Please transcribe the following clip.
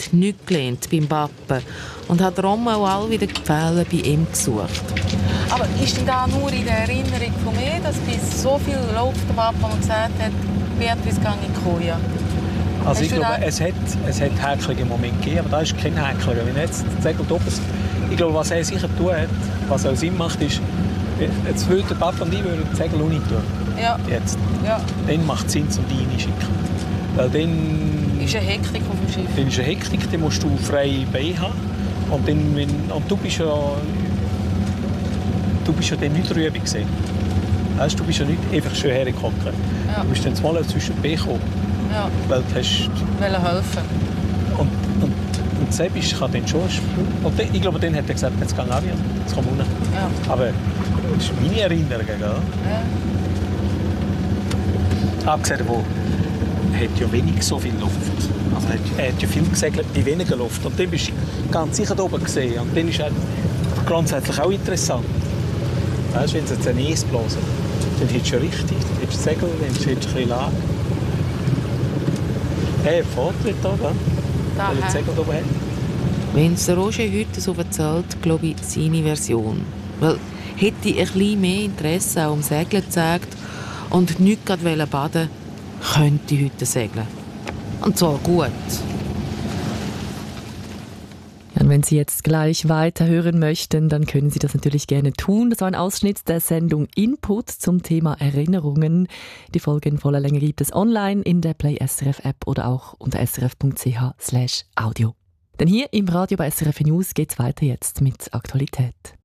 hat nichts gelernt beim Pappen und hat Roma auch alle wieder Gefälle bei ihm gesucht. Aber ist denn da nur in der Erinnerung von mir, dass bis so viel läuft der Papa, wo man gesagt hat, Beatrice gehe in die Koje? Also ich glaube, es hat häkelige Momente gegeben, aber da ist kein Häkler. Wenn jetzt Segel oben, ich glaube, was er sicher tun hat, was auch Sinn macht, ist, jetzt würde der Papa und ich würden die Segel nicht tun. Ja. Jetzt. Ja. Dann macht es Sinn, um die reinschicken. Weil dann ist eine Hektik auf dem Schiff. Dann ist eine Hektik, dann musst du freie Beine haben. Und du bist ja dann nicht drüber gewesen. Weißt, du bist ja nicht einfach schön hergekommen. Ja. Du bist dann mal zwischen den Beinen gekommen. Ja. Weil du hast helfen. Und Sebisch kann dann schon. Und ich glaube, dann hat er gesagt, jetzt gehe ich auch wieder. Jetzt komm runter. Ja. Aber das ist meine Erinnerung. Gell? Ja. Abgesehen davon hat ja wenig so viel Luft. Also er hat ja viel gesegelt bei weniger Luft. Und dann bist du ganz sicher da oben gesehen. Und dann ist es grundsätzlich auch interessant. Weißt, wenn sie jetzt ein Eis blasen, dann hättest du ja richtig. Dann hättest du Segel, dann hättest du ein bisschen Lage. Hey, Vortritt da, weil er die Segel oben hat. Wenn es Roger heute so erzählt, glaube ich, seine Version. Weil hätte ich ein bisschen mehr Interesse auch am Segeln gezeigt und nicht gerade baden, könnte ich heute segeln. Und zwar gut. Und wenn Sie jetzt gleich weiterhören möchten, dann können Sie das natürlich gerne tun. Das war ein Ausschnitt der Sendung Input zum Thema Erinnerungen. Die Folge in voller Länge gibt es online in der Play SRF App oder auch unter srf.ch/audio. Denn hier im Radio bei SRF News geht es weiter jetzt mit Aktualität.